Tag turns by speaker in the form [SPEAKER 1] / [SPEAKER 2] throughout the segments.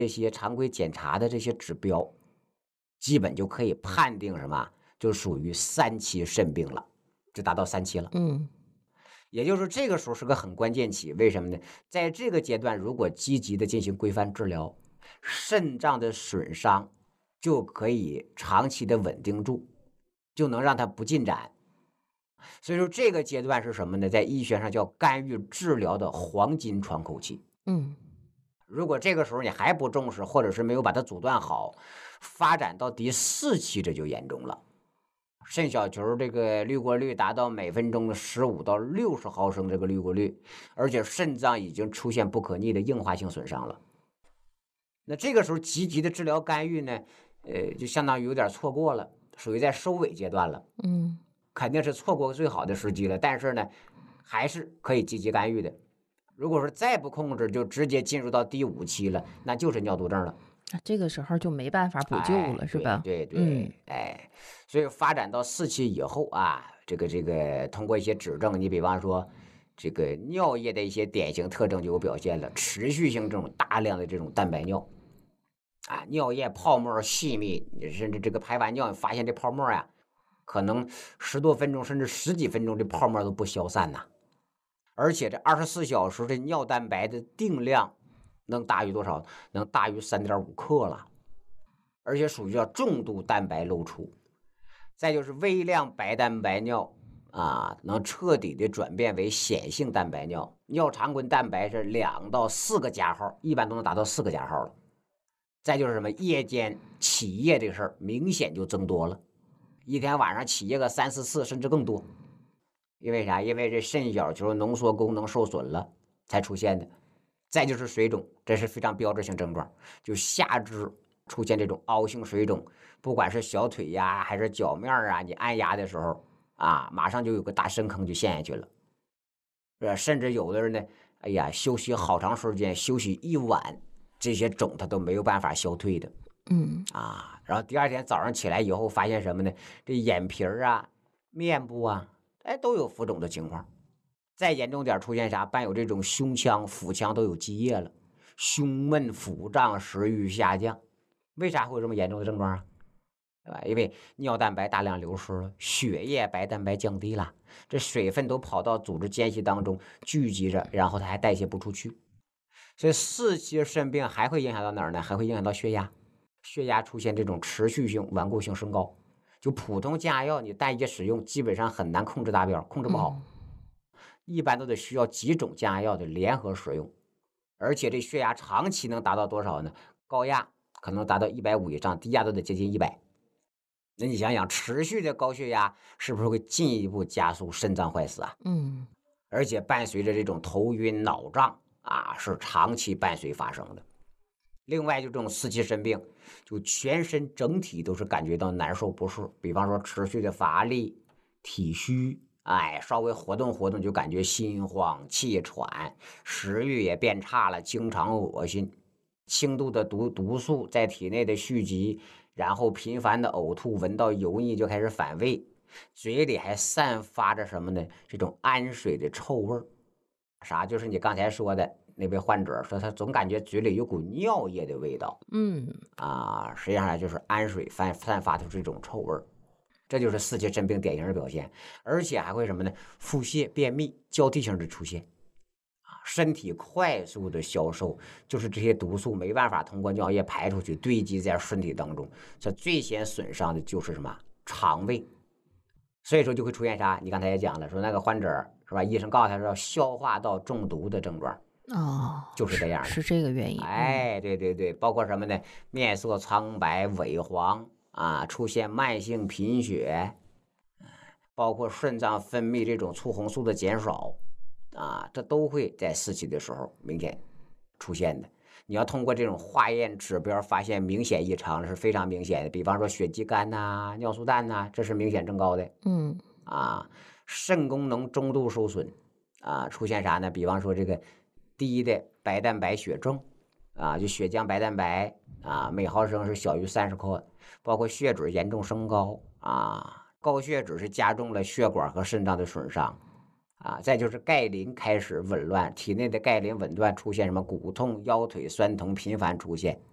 [SPEAKER 1] 这些常规检查的这些指标，基本就可以判定什么，就属于三期肾病了，就达到三期了。
[SPEAKER 2] 嗯
[SPEAKER 1] 也就是这个时候是个很关键期，为什么呢？在这个阶段，如果积极的进行规范治疗，肾脏的损伤就可以长期的稳定住，就能让它不进展。所以说这个阶段是什么呢？在医学上叫干预治疗的黄金窗口期。
[SPEAKER 2] 嗯
[SPEAKER 1] 如果这个时候你还不重视，或者是没有把它阻断好，发展到第四期这就严重了。肾小球这个滤过率达到每分钟的15到60毫升这个滤过率，而且肾脏已经出现不可逆的硬化性损伤了。那这个时候积极的治疗干预呢，就相当于有点错过了，属于在收尾阶段了，
[SPEAKER 2] 嗯。
[SPEAKER 1] 肯定是错过最好的时机了。但是呢，还是可以积极干预的。如果说再不控制，就直接进入到第5期了，那就是尿毒症了。
[SPEAKER 2] 这个时候就没办法补救了，是
[SPEAKER 1] 对
[SPEAKER 2] 吧？
[SPEAKER 1] 对对，
[SPEAKER 2] 嗯
[SPEAKER 1] 所以发展到4期以后啊，这个通过一些指证，你比方说这个尿液的一些典型特征就有表现了，持续性这种大量的这种蛋白尿啊，尿液泡沫细密，甚至这个排完尿，你发现这泡沫呀，可能10多分钟甚至十几分钟，这泡沫都不消散呐。而且这24小时的尿蛋白的定量能大于多少？能大于3.5克了。而且属于叫重度蛋白漏出。再就是微量白蛋白尿啊，能彻底的转变为显性蛋白尿，尿常规蛋白是2到4个加号，一般都能达到4个加号了。再就是什么夜间起夜这个事儿，明显就增多了，一天晚上起夜个3、4次甚至更多。因为啥？因为这肾小球浓缩功能受损了才出现的。再就是水肿，这是非常标志性症状，就下肢出现这种凹性水肿，不管是小腿呀还是脚面啊，你按压的时候啊，马上就有个大深坑就陷下去了。甚至有的人呢，哎呀，休息好长时间，休息一晚，这些肿它都没有办法消退的
[SPEAKER 2] 嗯
[SPEAKER 1] 啊。然后第二天早上起来以后，发现什么呢？这眼皮啊、面部啊，哎，都有浮肿的情况。再严重点出现啥？伴有这种胸腔、腹腔都有积液了，胸闷、腹胀、食欲下降。为啥会有这么严重的症状啊？对吧？因为尿蛋白大量流失了，血液白蛋白降低了，这水分都跑到组织间隙当中聚集着，然后它还代谢不出去。所以4期肾病还会影响到哪儿呢？还会影响到血压，血压出现这种持续性、顽固性升高。就普通降压药你单一使用，基本上很难控制达标，控制不好。
[SPEAKER 2] 嗯
[SPEAKER 1] 一般都得需要几种降压药的联合使用，而且这血压长期能达到多少呢？高压可能达到150以上，低压都得接近100。那你想想，持续的高血压是不是会进一步加速肾脏坏死啊？
[SPEAKER 2] 嗯
[SPEAKER 1] 而且伴随着这种头晕脑胀啊，是长期伴随发生的。另外，就这种4期肾病，就全身整体都是感觉到难受不适，比方说持续的乏力、体虚，哎，稍微活动活动就感觉心慌气喘，食欲也变差了，经常恶心，轻度的毒素在体内的蓄积，然后频繁的呕吐，闻到油腻就开始反胃，嘴里还散发着什么呢？这种氨水的臭味儿。啥？就是你刚才说的那位患者说，他总感觉嘴里有股尿液的味道
[SPEAKER 2] 嗯
[SPEAKER 1] 啊，实际上就是氨水散发出这种臭味儿。这就是4期肾病典型的表现，而且还会什么呢？腹泻、便秘交替性的出现啊，身体快速的消瘦，就是这些毒素没办法通过尿液排出去，堆积在身体当中，这最先损伤的就是什么？肠胃。所以说就会出现啥？你刚才也讲了，说那个患者是吧？医生告诉他说消化道中毒的症状，
[SPEAKER 2] 哦，
[SPEAKER 1] 就是这
[SPEAKER 2] 是
[SPEAKER 1] 样的。
[SPEAKER 2] 是这个原因。
[SPEAKER 1] 哎，对对对，包括什么呢？面色苍白、萎黄啊，出现慢性贫血，包括肾脏分泌这种促红素的减少啊，这都会在4期的时候明显出现的。你要通过这种化验指标发现明显异常是非常明显的，比方说血肌酐呐、尿素氮呐，这是明显增高的。
[SPEAKER 2] 嗯
[SPEAKER 1] 啊，肾功能中度受损啊，出现啥呢？比方说这个低的白蛋白血症啊，就血浆白蛋白啊，每毫升是小于30克，包括血脂严重升高啊，高血脂是加重了血管和肾脏的损伤啊，再就是钙磷开始紊乱，体内的钙磷紊乱出现什么骨痛、腰腿酸疼频繁出现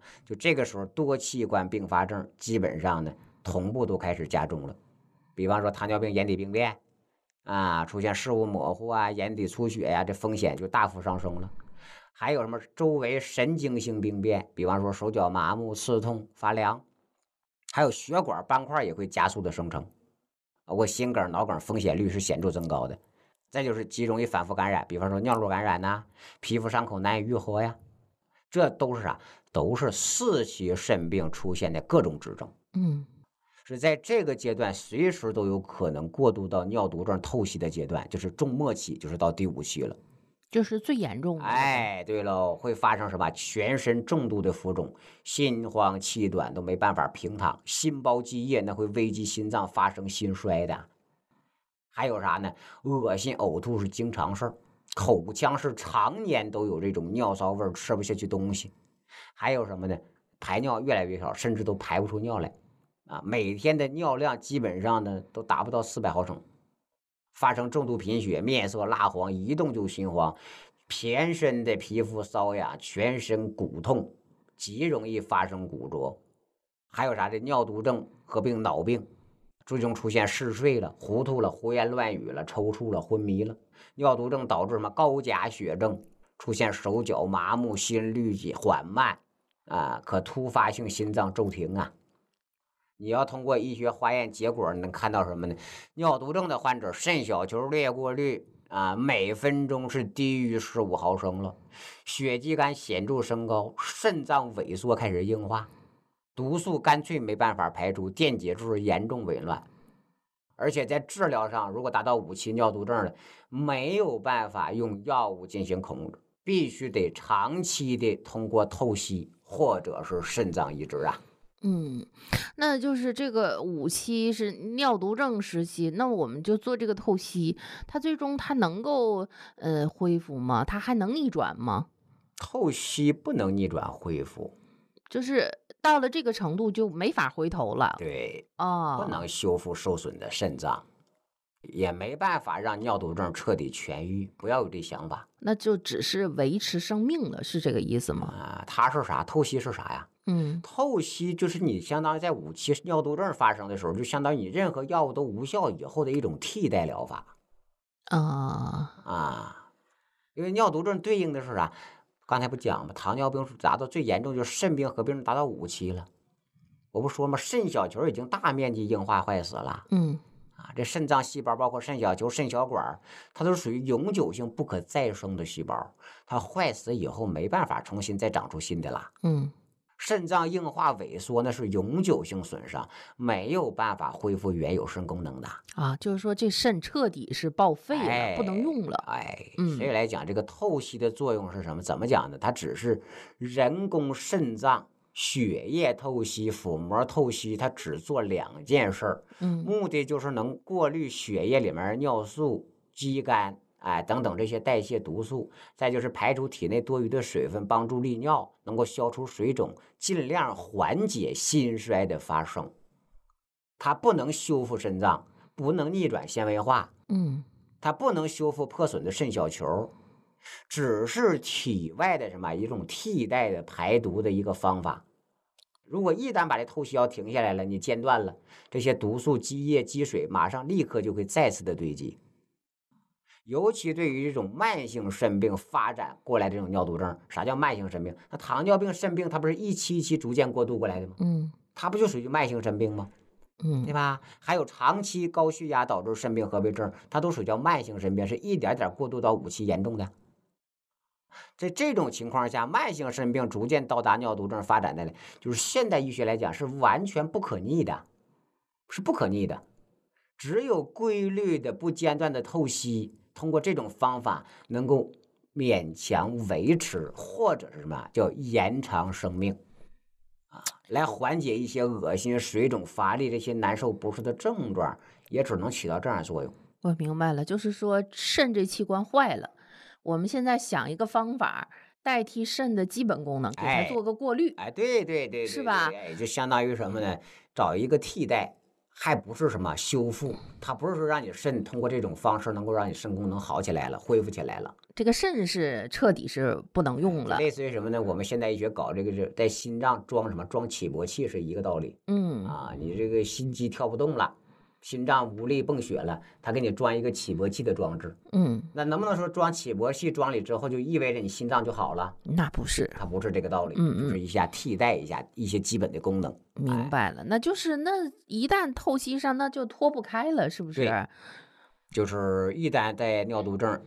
[SPEAKER 1] 就这个时候多器官并发症基本上呢同步都开始加重了。比方说糖尿病眼底病变啊，出现视物模糊啊、眼底出血呀，这风险就大幅上升了。还有什么周围神经性病变，比方说手脚麻木、刺痛、发凉，还有血管斑块也会加速的生成，包括心梗、脑梗风险率是显著增高的。再就是极容易反复感染，比方说尿路感染呐、皮肤伤口难以愈合呀，这都是啥？都是四期肾病出现的各种指征。是在这个阶段随时都有可能过渡到尿毒症透析的阶段，就是中末期，就是到第5期了。
[SPEAKER 2] 就是最严重的。
[SPEAKER 1] 哎，对喽，会发生什么？全身重度的浮肿，心慌气短，都没办法平躺，心包积液，那会危及心脏，发生心衰的。还有啥呢？恶心呕吐是经常事儿，口腔是常年都有这种尿骚味，吃不下去东西。还有什么呢？排尿越来越少，甚至都排不出尿来啊！每天的尿量基本上呢都达不到400毫升。发生重度贫血，面色蜡黄，一动就心慌，全身的皮肤瘙痒，全身骨痛，极容易发生骨折。还有啥？这尿毒症合并脑病，最终出现嗜睡了、糊涂了、胡言乱语了、抽搐了、昏迷了。尿毒症导致什么？高钾血症，出现手脚麻木、心律缓慢啊，可突发性心脏骤停啊。你要通过医学化验结果能看到什么呢？尿毒症的患者肾小球裂过率啊，每分钟是低于15毫升了，血肌酐显著升高，肾脏萎缩开始硬化，毒素干脆没办法排出，电解质严重紊乱。而且在治疗上，如果达到5期尿毒症了，没有办法用药物进行控制，必须得长期的通过透析或者是肾脏移植啊。
[SPEAKER 2] 那就是这个5期是尿毒症时期，那我们就做这个透析，它最终它能够恢复吗？它还能逆转吗？
[SPEAKER 1] 透析不能逆转恢复，
[SPEAKER 2] 就是到了这个程度就没法回头了。
[SPEAKER 1] 对，不能
[SPEAKER 2] 哦，
[SPEAKER 1] 修复受损的肾脏，也没办法让尿毒症彻底痊愈，不要有这想法
[SPEAKER 2] 那就只是维持生命了，是这个意思吗？
[SPEAKER 1] 啊。它是啥？透析是啥呀？
[SPEAKER 2] 嗯
[SPEAKER 1] 透析就是你相当于在5期尿毒症发生的时候，就相当于你任何药物都无效以后的一种替代疗法
[SPEAKER 2] 啊，
[SPEAKER 1] 啊。因为尿毒症对应的是啥？刚才不讲吗？糖尿病是达到最严重，就是肾病合并症达到5期了。我不说吗？肾小球已经大面积硬化坏死了
[SPEAKER 2] 嗯
[SPEAKER 1] 啊！这肾脏细胞包括肾小球、肾小管，它都是属于永久性不可再生的细胞，它坏死以后没办法重新再长出新的啦。
[SPEAKER 2] 嗯
[SPEAKER 1] 肾脏硬化萎缩那是永久性损伤，没有办法恢复原有肾功能的。
[SPEAKER 2] 啊，就是说这肾彻底是报废了，不能用了。
[SPEAKER 1] 所以来讲，这个透析的作用是什么？怎么讲呢？它只是人工肾脏血液透析、腹膜透析，它只做2件事儿，目的就是能过滤血液里面尿素、肌酐。等等这些代谢毒素，再就是排除体内多余的水分，帮助利尿，能够消除水肿，尽量缓解心衰的发生。它不能修复肾脏，不能逆转纤维化，它不能修复破损的肾小球，只是体外的什么一种替代的排毒的一个方法。如果一旦把这透析药停下来了，你间断了，这些毒素积液积水，马上立刻就会再次的堆积。尤其对于这种慢性肾病发展过来这种尿毒症，啥叫慢性肾病？那糖尿病肾病它不是一期一期逐渐过渡过来的吗？它不就属于慢性肾病吗？对吧？还有长期高血压导致肾病合并症，它都属于叫慢性肾病，是一点点过渡到5期严重的。在这种情况下，慢性肾病逐渐到达尿毒症发展的，就是现代医学来讲是完全不可逆的，是不可逆的。只有规律的不间断的透析，通过这种方法能够勉强维持，或者是什么叫延长生命啊，来缓解一些恶心、水肿、乏力这些难受不适的症状，也只能起到这样的作用。
[SPEAKER 2] 我明白了，就是说肾这器官坏了，我们现在想一个方法代替肾的基本功能，给它做个过滤，
[SPEAKER 1] 对，
[SPEAKER 2] 是吧？
[SPEAKER 1] 就相当于什么呢？找一个替代还不是什么修复，它不是说让你肾通过这种方式能够让你肾功能好起来了，恢复起来了。
[SPEAKER 2] 这个肾是彻底是不能用了。
[SPEAKER 1] 类似于什么呢？我们现代医学搞这个是在心脏装什么？装起搏器是一个道理。你这个心肌跳不动了，心脏无力泵血了，他给你装一个起搏器的装置。那能不能说装起搏器装里之后就意味着你心脏就好了？
[SPEAKER 2] 那不是，
[SPEAKER 1] 它不是这个道理。就是一下替代一下一些基本的功能。
[SPEAKER 2] 明白了，那就是那一旦透析上，那就脱不开了，是不是？
[SPEAKER 1] 对，就是一旦在尿毒症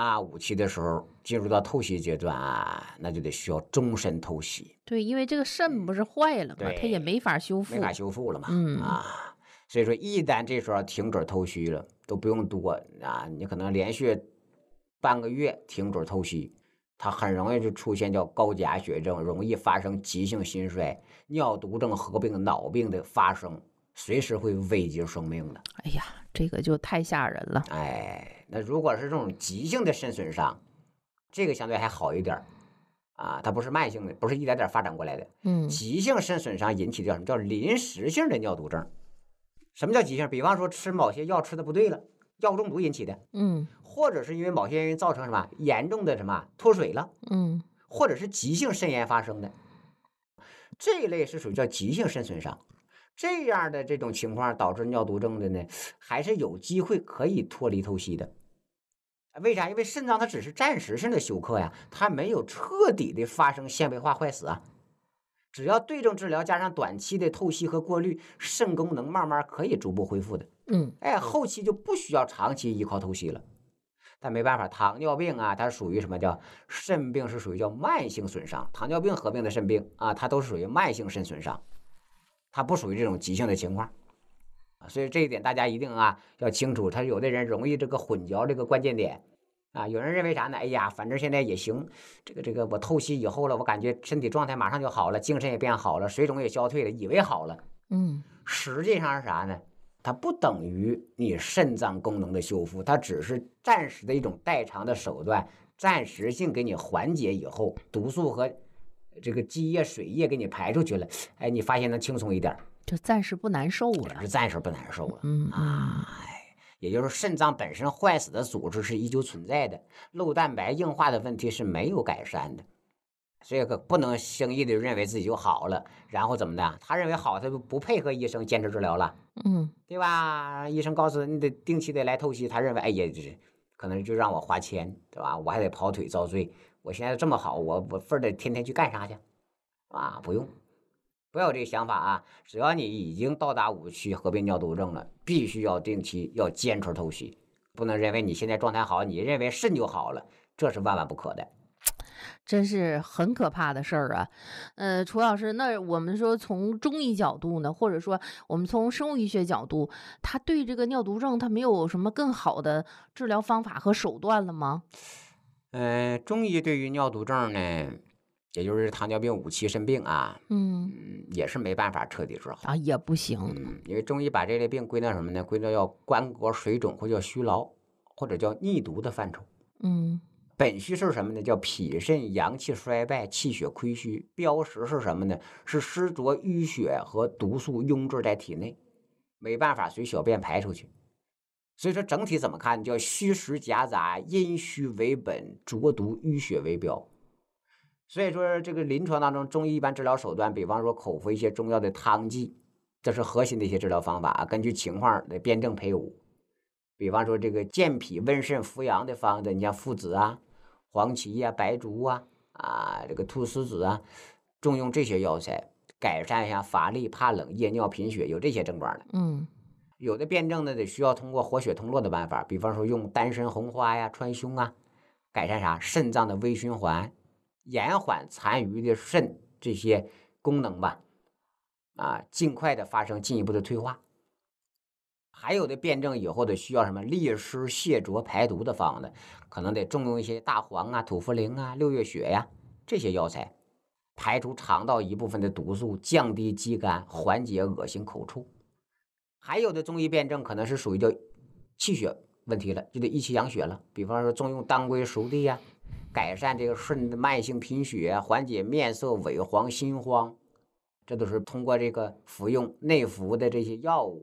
[SPEAKER 1] 5期的时候进入到透析阶段那就得需要终身透析。
[SPEAKER 2] 对，因为这个肾不是坏了嘛，它也没法修复，
[SPEAKER 1] 没法修复了嘛。所以说一旦这时候停止透析了，都不用多你可能连续半个月停止透析，它很容易就出现叫高钾血症，容易发生急性心衰、尿毒症合并脑病的发生，随时会危及生命的。
[SPEAKER 2] 哎呀，这个就太吓人了。
[SPEAKER 1] 那如果是这种急性的肾损伤，这个相对还好一点它不是慢性的，不是一点点发展过来的。急性肾损伤引起的叫什么？叫临时性的尿毒症。什么叫急性？比方说吃某些药吃的不对了，药中毒引起的。或者是因为某些原因造成什么严重的什么脱水了。或者是急性肾炎发生的，这一类是属于叫急性肾损伤。这样的这种情况导致尿毒症的呢，还是有机会可以脱离透析的。为啥？因为肾脏它只是暂时性的休克呀，它没有彻底的发生纤维化坏死只要对症治疗加上短期的透析和过滤，肾功能慢慢可以逐步恢复的。后期就不需要长期依靠透析了。但没办法，糖尿病它属于什么叫肾病，是属于叫慢性损伤。糖尿病合并的肾病它都是属于慢性肾损伤，它不属于这种急性的情况。所以这一点大家一定要清楚。他有的人容易这个混淆这个关键点有人认为啥呢？哎呀，反正现在也行，这个我透析以后了，我感觉身体状态马上就好了，精神也变好了，水肿也消退了，以为好了。实际上是啥呢？它不等于你肾脏功能的修复，它只是暂时的一种代偿的手段，暂时性给你缓解以后，毒素和这个积液水液给你排出去了，你发现能轻松一点，
[SPEAKER 2] 就暂时不难受了，
[SPEAKER 1] 是暂时不难受了。也就是肾脏本身坏死的组织是依旧存在的，漏蛋白硬化的问题是没有改善的。所以可不能轻易的认为自己就好了，然后怎么的？他认为好，他就不配合医生坚持治疗了，对吧？医生告诉你得定期的来透析，他认为哎呀，这可能就让我花钱，对吧？我还得跑腿遭罪，我现在这么好，我非得天天去干啥去？不用，不要有这个想法只要你已经到达5期合并尿毒症了，必须要定期要坚持透析，不能认为你现在状态好，你认为肾就好了，这是万万不可的。
[SPEAKER 2] 真是很可怕的事儿楚老师，那我们说从中医角度呢，或者说我们从生物医学角度，他对这个尿毒症他没有什么更好的治疗方法和手段了吗？
[SPEAKER 1] 中医对于尿毒症呢，也就是糖尿病5期肾病也是没办法彻底治好
[SPEAKER 2] 也不行。
[SPEAKER 1] 因为中医把这类病归到什么呢？归到要关节水肿或叫虚劳或者叫逆毒的范畴。本虚是什么呢？叫脾肾阳气衰败，气血亏虚。标识是什么呢？是湿浊淤血和毒素壅滞在体内，没办法随小便排出去。所以说整体怎么看？叫虚实夹杂，阴虚为本，浊毒淤血为标。所以说这个临床当中，中医一般治疗手段，比方说口服一些中药的汤剂，这是核心的一些治疗方法根据情况的辩证配伍。比方说这个健脾温肾扶阳的方子，你像附子黄芪白术这个菟丝子重用这些药材，改善一下乏力、怕冷、夜尿、贫血，有这些症状的。有的辩证呢，得需要通过活血通络的办法，比方说用丹参红花川芎改善啥肾脏的微循环，延缓残余的肾这些功能吧，尽快的发生进一步的退化。还有的辩证以后的需要什么利湿泻浊排毒的方子，可能得重用一些大黄土茯苓六月雪这些药材，排除肠道一部分的毒素，降低肌酐，缓解恶心口臭。还有的中医辩证可能是属于叫气血问题了，就得益气养血了，比方说重用当归熟地改善这个肾的慢性贫血，缓解面色萎黄心慌，这都是通过这个服用内服的这些药物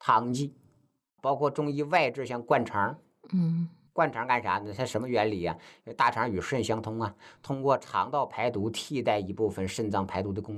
[SPEAKER 1] 汤剂，包括中医外治像灌肠。灌肠干啥呢？它什么原理呀？大肠与肾相通啊，通过肠道排毒替代一部分肾脏排毒的功能。